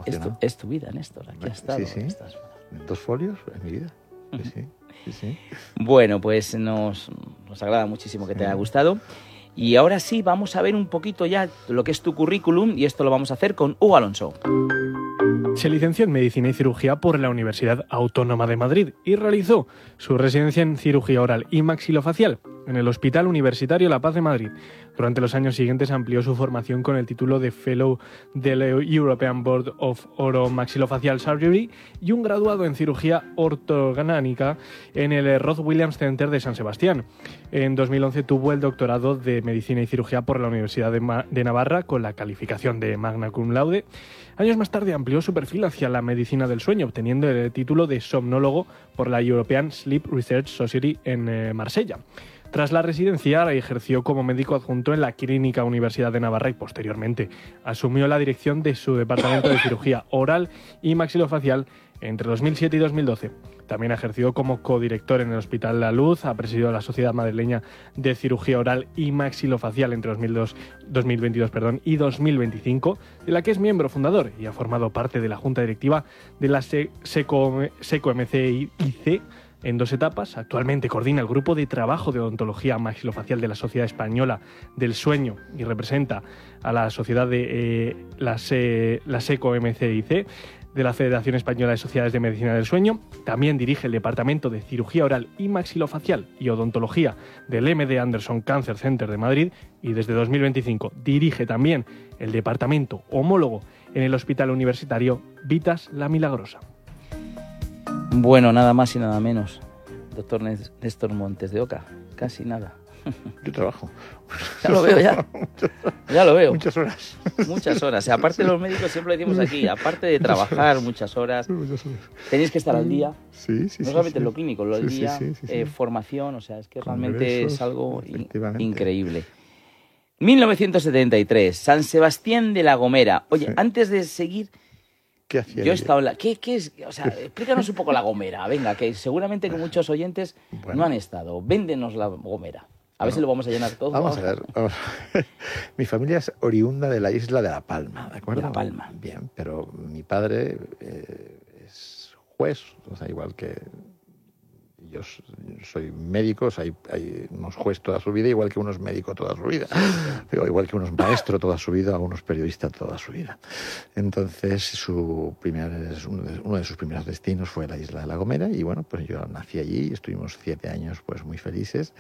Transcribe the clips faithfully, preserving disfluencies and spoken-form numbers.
esto, es tu vida, Néstor. Aquí has estado. Sí, sí. Estás... Dos folios en mi vida. Sí, sí, sí, sí. Bueno, pues nos, nos agrada muchísimo que te haya gustado. Y ahora sí, vamos a ver un poquito ya lo que es tu currículum, y esto lo vamos a hacer con Hugo Alonso. Se licenció en Medicina y Cirugía por la Universidad Autónoma de Madrid y realizó su residencia en Cirugía Oral y Maxilofacial en el Hospital Universitario La Paz de Madrid. Durante los años siguientes amplió su formación con el título de Fellow del European Board of Oromaxilofacial Surgery y un graduado en Cirugía Ortogánica en el Roth Williams Center de San Sebastián. En dos mil once tuvo el doctorado de Medicina y Cirugía por la Universidad de, Ma- de Navarra con la calificación de Magna Cum Laude. Años más tarde amplió su perfil hacia la medicina del sueño, obteniendo el título de somnólogo por la European Sleep Research Society en eh, Marsella. Tras la residencia, ejerció como médico adjunto en la Clínica Universidad de Navarra y posteriormente asumió la dirección de su departamento de cirugía oral y maxilofacial entre dos mil siete y dos mil doce. También ejerció como codirector en el Hospital La Luz, ha presidido la Sociedad Madrileña de Cirugía Oral y Maxilofacial entre dos mil dos, dos mil veintidós perdón, y dos mil veinticinco, de la que es miembro fundador y ha formado parte de la Junta Directiva de la SECO, SECO M C I C en dos etapas. Actualmente coordina el Grupo de Trabajo de Odontología Maxilofacial de la Sociedad Española del Sueño y representa a la sociedad de eh, la, Se, la SECO M C I C de la Federación Española de Sociedades de Medicina del Sueño. También dirige el Departamento de Cirugía Oral y Maxilofacial y Odontología del M D Anderson Cancer Center de Madrid y desde dos mil veinticinco dirige también el Departamento Homólogo en el Hospital Universitario Vitas La Milagrosa. Bueno, nada más y nada menos, doctor Néstor Montes de Oca, casi nada. Yo trabajo. Ya lo veo, ya. Ya lo veo. Muchas horas. Muchas horas. O sea, aparte de los médicos, siempre lo decimos aquí, aparte de trabajar muchas horas, tenéis que estar al día. Sí, sí, no solamente sí, en lo clínico, lo del sí, día, sí, sí, sí. Eh, formación, o sea, es que realmente Congresos, es algo in- efectivamente. increíble. mil novecientos setenta y tres, San Sebastián de la Gomera. Oye, Sí. antes de seguir, ¿Qué hacía? yo he allí? estado en la... ¿Qué, qué es? O sea, explícanos un poco la Gomera, venga, que seguramente que muchos oyentes Bueno. no han estado. Véndenos la Gomera. A ver Bueno, si lo vamos a llenar todo. Vamos a ver. Vamos a ver. Mi familia es oriunda de la isla de La Palma, ¿de acuerdo? La Palma. Bien, pero mi padre eh, es juez, o sea, igual que yo soy médico, o sea, hay, hay unos juez toda su vida, igual que uno es médico toda su vida, pero igual que uno es maestro toda su vida, o uno es periodista toda su vida. Entonces, su primer, uno, de, uno de sus primeros destinos fue la isla de La Gomera, y bueno, pues yo nací allí, estuvimos siete años pues muy felices,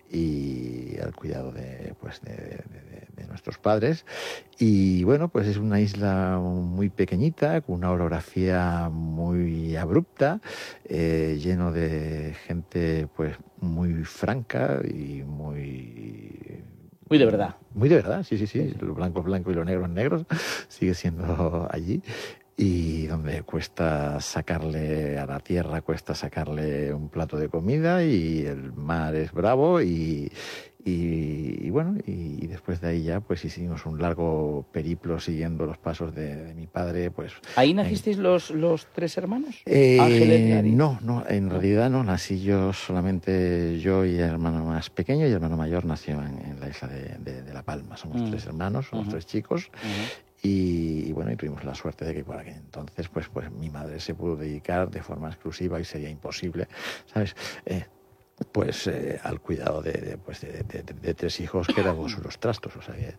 y al cuidado de, pues, de, de, de nuestros padres. Y bueno, pues es una isla muy pequeñita, con una orografía muy abrupta, eh, lleno de gente pues muy franca y muy... Muy de verdad. Muy de verdad, sí, sí, sí. Lo blanco es blanco y lo negro es negro. Sigue siendo allí. Y donde cuesta sacarle a la tierra, cuesta sacarle un plato de comida, y el mar es bravo, y, y, y bueno, y, y después de ahí ya pues hicimos un largo periplo siguiendo los pasos de, de mi padre. Pues ¿Ahí nacisteis en... los, los tres hermanos? Eh, Ángeles y Ari. no, no, en realidad no, nací yo solamente, yo y el hermano más pequeño, y el hermano mayor nació en, en la isla de, de, de La Palma. Somos mm. tres hermanos, somos uh-huh. tres chicos. Uh-huh. Y, y bueno, y tuvimos la suerte de que por aquel entonces pues, pues mi madre se pudo dedicar de forma exclusiva, y sería imposible, ¿sabes? Eh, pues eh, al cuidado de, de, pues de, de, de, de tres hijos que éramos unos trastos, o sea que...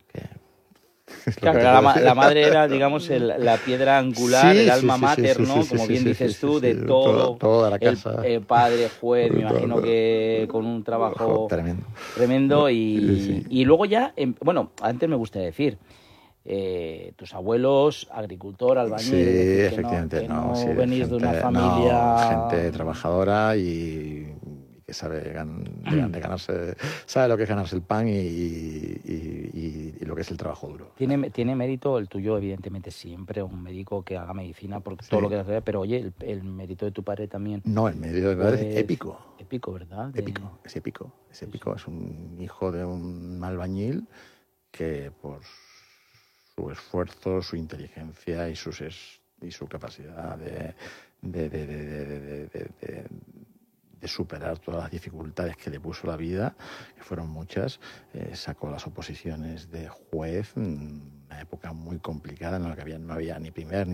que Claro, la, ma- la madre era, digamos, el, la piedra angular, sí, el alma sí, mater, sí, sí, ¿no? Sí, Como sí, bien sí, dices sí, tú, sí, de sí, todo, toda, toda la casa. El, el padre, juez, me todo, imagino que con un trabajo tremendo, tremendo y, sí, sí. y luego ya, bueno, antes me gustaría decir, eh, tus abuelos, agricultor, albañil, sí, que efectivamente, no, que no, no sí, venís gente, de una familia... No, gente trabajadora y... que sabe gan- de, de ganarse, sabe lo que es ganarse el pan y, y, y, y lo que es el trabajo duro. Tiene, tiene mérito el tuyo, evidentemente, siempre un médico que haga medicina, porque sí. todo lo que hace, pero oye, el, el mérito de tu padre también. No, el mérito de mi padre pues, es épico. Épico, ¿verdad? De... Épico, es épico, es épico. Es un hijo de un albañil que por su esfuerzo, su inteligencia y, sus es, y su capacidad de, de, de, de, de, de, de, de de superar todas las dificultades que le puso la vida, que fueron muchas, eh, sacó las oposiciones de juez, en una época muy complicada en la que había, no había ni primer